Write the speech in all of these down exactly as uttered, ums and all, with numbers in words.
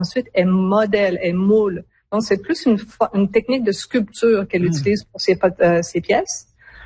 ensuite, elle modèle, elle moule. Donc, c'est plus une, une technique de sculpture qu'elle mmh. utilise pour ses, euh, ses pièces.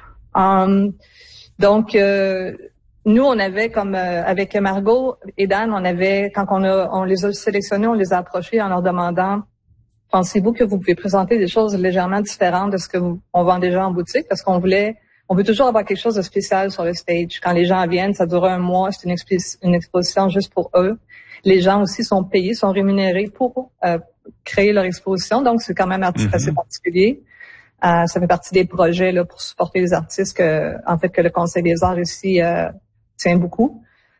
Um, donc, euh, nous, on avait comme euh, avec Margot et Dan, on avait quand on a on les a sélectionnés, on les a approchés en leur demandant, pensez-vous que vous pouvez présenter des choses légèrement différentes de ce que vous, on vend déjà en boutique, parce qu'on voulait, on veut toujours avoir quelque chose de spécial sur le stage. Quand les gens viennent, ça dure un mois, c'est une, expi- une exposition juste pour eux. Les gens aussi sont payés, sont rémunérés pour euh, créer leur exposition, donc c'est quand même mm-hmm. assez particulier. Euh, ça fait partie des projets là pour supporter les artistes que, en fait, que le Conseil des arts ici euh, tient beaucoup.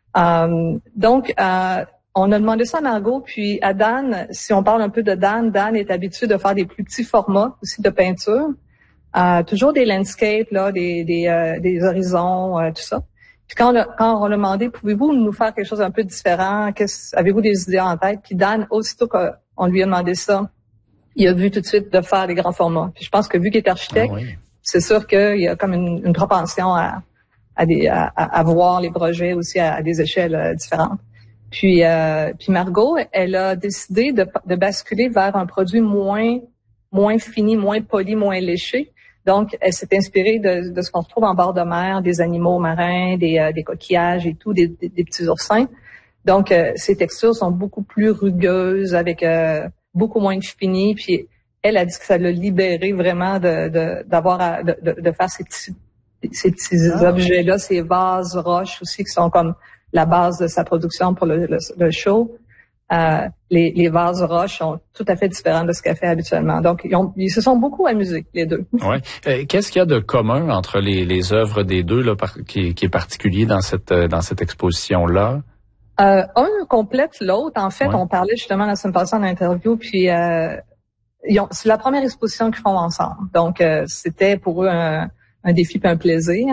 Euh, donc, euh, on a demandé ça à Margot, puis à Dan. Si on parle un peu de Dan, Dan est habitué de faire des plus petits formats aussi de peinture, euh, toujours des landscapes là, des des, euh, des horizons, euh, tout ça. Puis quand on a, quand on a demandé, pouvez-vous nous faire quelque chose un peu différent? Qu'est-ce, avez-vous des idées en tête? Puis Dan, aussitôt qu'on lui a demandé ça, il a vu tout de suite de faire des grands formats. Puis je pense que vu qu'il est architecte, ah oui. c'est sûr qu'il y a comme une, une propension à, à, des, à, à voir les projets aussi à, à des échelles euh, différentes. Puis, euh, puis Margot, elle a décidé de, de basculer vers un produit moins, moins fini, moins poli, moins léché. Donc, elle s'est inspirée de, de ce qu'on retrouve en bord de mer, des animaux marins, des, euh, des coquillages et tout, des, des, des petits oursins. Donc, euh, ces textures sont beaucoup plus rugueuses, avec euh, beaucoup moins de fini. Puis, elle a dit que ça l'a libéré vraiment de, de d'avoir à, de, de, de faire ces petits, ces petits ah. objets-là, ces vases roches aussi qui sont comme la base de sa production pour le, le, le show. Euh, les, les vases roches sont tout à fait différents de ce qu'elle fait habituellement. Donc, ils, ont, ils se sont beaucoup amusés, les deux. Ouais. Euh, qu'est-ce qu'il y a de commun entre les, les œuvres des deux là, par, qui, qui est particulier dans cette, dans cette exposition-là? Euh, un complète l'autre. En fait, ouais. on parlait justement la semaine passée en interview, puis euh, ils ont, c'est la première exposition qu'ils font ensemble. Donc, euh, c'était pour eux un, un défi et un plaisir.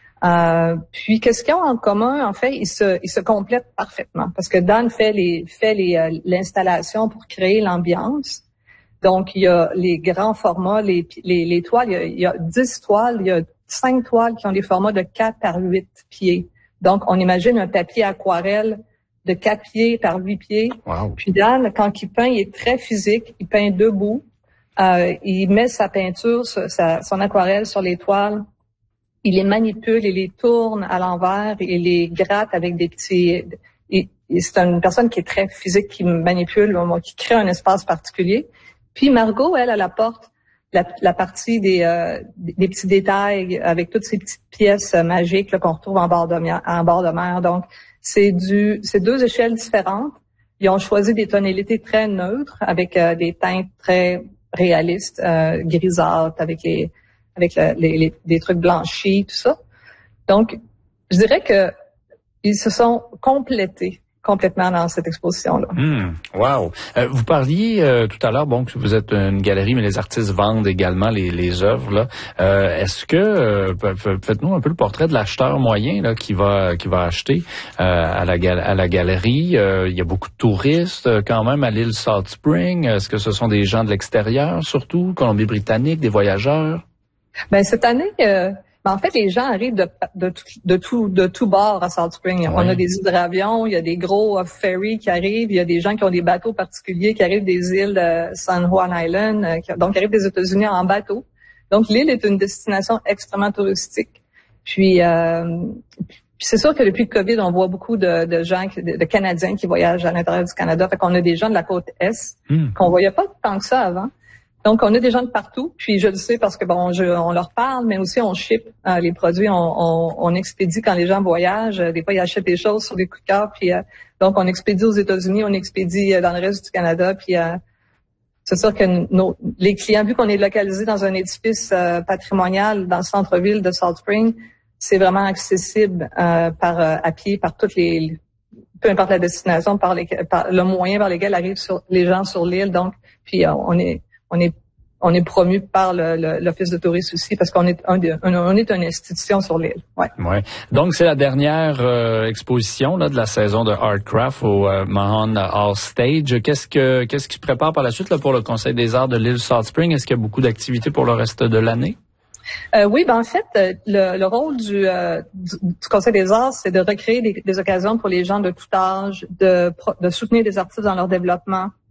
Euh, puis qu'est-ce qu'ils ont en commun? En fait, ils se ils se complètent parfaitement parce que Dan fait les fait les euh, l'installation pour créer l'ambiance. Donc il y a les grands formats, les les, les toiles, il y, a, il y a dix toiles, il y a cinq toiles qui ont des formats de quatre par huit pieds. Donc on imagine un papier aquarelle de quatre pieds par huit pieds. Wow. Puis Dan, quand il peint, il est très physique, il peint debout. Euh, il met sa peinture, sa, son aquarelle sur les toiles. Il les manipule, il les tourne à l'envers, il les gratte avec des petits... Et, et c'est une personne qui est très physique, qui manipule, qui crée un espace particulier. Puis Margot, elle, elle apporte la, la partie des, euh, des petits détails avec toutes ces petites pièces magiques là, qu'on retrouve en bord de mer. En bord de mer. Donc, c'est du, c'est deux échelles différentes. Ils ont choisi des tonalités très neutres avec euh, des teintes très réalistes, euh, grisâtres, avec les... avec le, les, les, des trucs blanchis, tout ça. Donc, je dirais que ils se sont complétés complètement dans cette exposition-là. Mmh, wow. Euh, vous parliez euh, tout à l'heure, bon, que vous êtes une galerie, mais les artistes vendent également les, les œuvres. Là. Euh, est-ce que euh, faites-nous un peu le portrait de l'acheteur moyen là qui va qui va acheter euh, à la gal- à la galerie. Euh, il y a beaucoup de touristes euh, quand même à l'île Salt Spring. Est-ce que ce sont des gens de l'extérieur, surtout Colombie-Britannique, des voyageurs? Ben cette année, euh, ben, en fait, les gens arrivent de de tout de tout de tout bord à Salt Spring. Oui. On a des hydravions, il y a des gros uh, ferries qui arrivent, il y a des gens qui ont des bateaux particuliers qui arrivent des îles de San Juan Island, euh, qui, donc qui arrivent des États-Unis en bateau. Donc l'île est une destination extrêmement touristique. Puis, euh, puis c'est sûr que depuis le COVID, on voit beaucoup de, de gens, de, de Canadiens qui voyagent à l'intérieur du Canada. Fait qu'on a des gens de la côte Est mm. qu'on voyait pas tant que ça avant. Donc, on a des gens de partout, puis je le sais parce que bon, je, on leur parle, mais aussi on ship euh, les produits, on, on, on expédie quand les gens voyagent. Des fois, ils achètent des choses sur des coups de cœur, puis euh, donc on expédie aux États-Unis, on expédie euh, dans le reste du Canada, puis euh, c'est sûr que nos, les clients, vu qu'on est localisé dans un édifice euh, patrimonial dans le centre-ville de Salt Spring, c'est vraiment accessible euh, par euh, à pied par toutes les, peu importe la destination, par, les, par le moyen par lequel arrivent sur, les gens sur l'île. Donc, puis euh, on est On est, on est promu par le, le, l'Office de tourisme aussi parce qu'on est un, de, un, on est une institution sur l'île. Ouais. Ouais. Donc c'est la dernière euh, exposition là de la saison de Artcraft au euh, Mahon Hall Stage. Qu'est-ce que qu'est-ce qui se prépare par la suite là pour le Conseil des arts de l'île Salt Spring? Est-ce qu'il y a beaucoup d'activités pour le reste de l'année? Euh, oui, ben en fait, le, le rôle du, euh, du, du Conseil des arts, c'est de recréer des, des occasions pour les gens de tout âge, de, de soutenir des artistes dans leur développement.